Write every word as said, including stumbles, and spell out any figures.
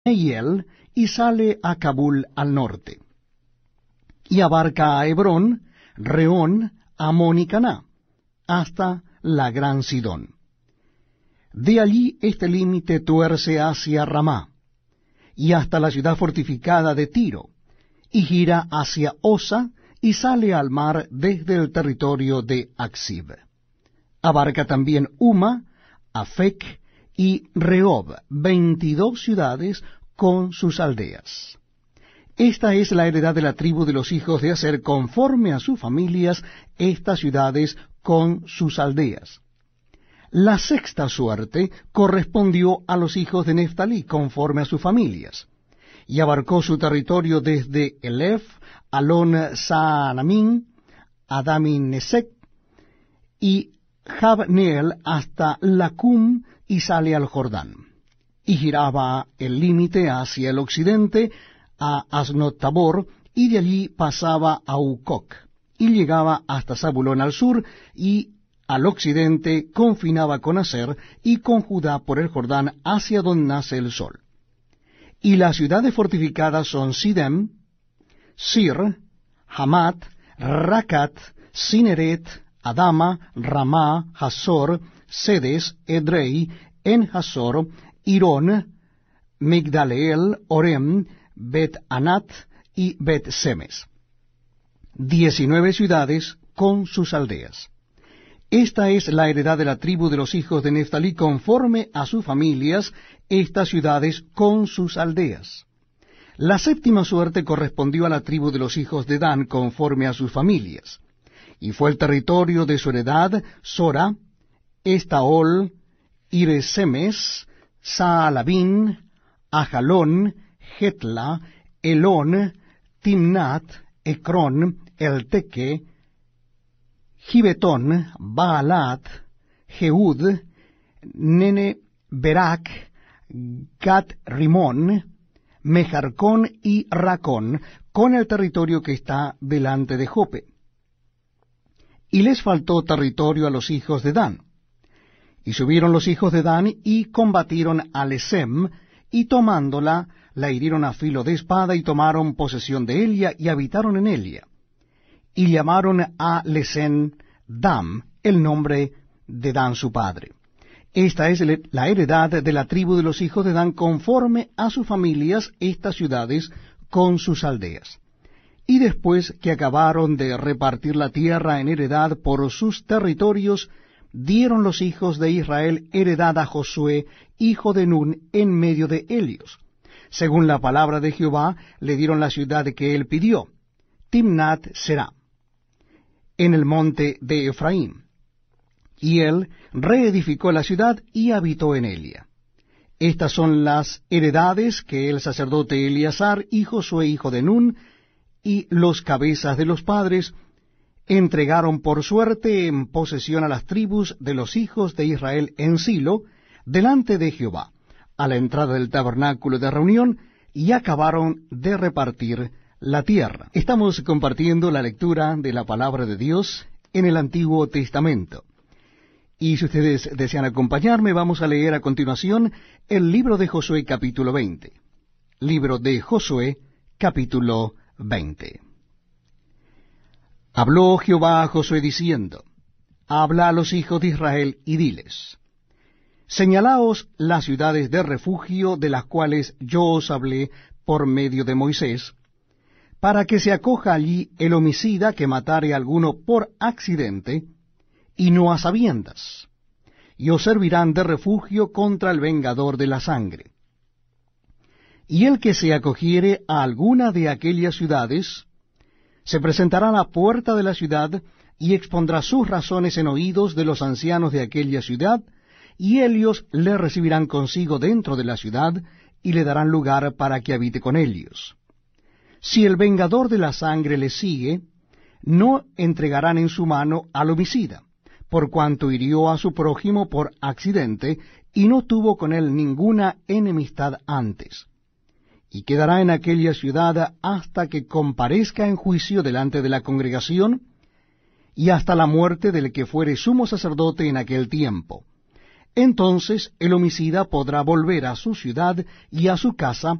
Neiel y sale a Cabul al norte. Y abarca a Hebrón, Reón, Amón y Caná, hasta la gran Sidón. De allí este límite tuerce hacia Ramá, y hasta la ciudad fortificada de Tiro, y gira hacia Osa, y sale al mar desde el territorio de Aksib. Abarca también Uma, Afec y Rehob, veintidós ciudades con sus aldeas. Esta es la heredad de la tribu de los hijos de Aser, conforme a sus familias, estas ciudades con sus aldeas. La sexta suerte correspondió a los hijos de Neftalí, conforme a sus familias, y abarcó su territorio desde Elef, Alon Saanamín, Adamin Nesek y Jabneel hasta Lacum, y sale al Jordán. Y giraba el límite hacia el occidente a Asnot Tabor, y de allí pasaba a Ucoc, y llegaba hasta Zabulón al sur, y al occidente confinaba con Aser y con Judá por el Jordán hacia donde nace el sol. Y las ciudades fortificadas son Sidem, Sir, Hamat, Racat, Cineret, Adama, Ramá, Hazor, Sedes, Edrei, En-Hazor, Irón, Migdaleel, Orem, Bet-Anat y Bet-Semes. Diecinueve ciudades con sus aldeas. Esta es la heredad de la tribu de los hijos de Neftalí, conforme a sus familias, estas ciudades con sus aldeas. La séptima suerte correspondió a la tribu de los hijos de Dan, conforme a sus familias. Y fue el territorio de su heredad Sora, Estaol, Iresemes, Saalabín, Ajalón, Getla, Elón, Timnat, Ecrón, Elteque, Gibetón, Baalat, Jehud, Nene, Berak, Gat Rimón, Mejarcón y Racón, con el territorio que está delante de Jope. Y les faltó territorio a los hijos de Dan. Y subieron los hijos de Dan y combatieron a Lesem, y tomándola, la hirieron a filo de espada, y tomaron posesión de Elia, y habitaron en Elia. Y llamaron a Lesen Dam, el nombre de Dan su padre. Esta es la heredad de la tribu de los hijos de Dan, conforme a sus familias, estas ciudades con sus aldeas. Y después que acabaron de repartir la tierra en heredad por sus territorios, dieron los hijos de Israel heredad a Josué, hijo de Nun, en medio de ellos. Según la palabra de Jehová, le dieron la ciudad que él pidió, Timnat Será, en el monte de Efraín. Y él reedificó la ciudad y habitó en ella. Estas son las heredades que el sacerdote Eleazar y Josué, hijo de Nun, y los cabezas de los padres, entregaron por suerte en posesión a las tribus de los hijos de Israel en Silo, delante de Jehová, a la entrada del tabernáculo de reunión, y acabaron de repartir la tierra. Estamos compartiendo la lectura de la palabra de Dios en el Antiguo Testamento. Y si ustedes desean acompañarme, vamos a leer a continuación el libro de Josué capítulo veinte. Libro de Josué capítulo veinte. Habló Jehová a Josué diciendo, habla a los hijos de Israel y diles, señalaos las ciudades de refugio de las cuales yo os hablé por medio de Moisés, para que se acoja allí el homicida que matare a alguno por accidente, y no a sabiendas, y os servirán de refugio contra el vengador de la sangre. Y el que se acogiere a alguna de aquellas ciudades, se presentará a la puerta de la ciudad, y expondrá sus razones en oídos de los ancianos de aquella ciudad, y ellos le recibirán consigo dentro de la ciudad, y le darán lugar para que habite con ellos. Si el vengador de la sangre le sigue, no entregarán en su mano al homicida, por cuanto hirió a su prójimo por accidente, y no tuvo con él ninguna enemistad antes. Y quedará en aquella ciudad hasta que comparezca en juicio delante de la congregación, y hasta la muerte del que fuere sumo sacerdote en aquel tiempo. entonces el homicida podrá volver a su ciudad y a su casa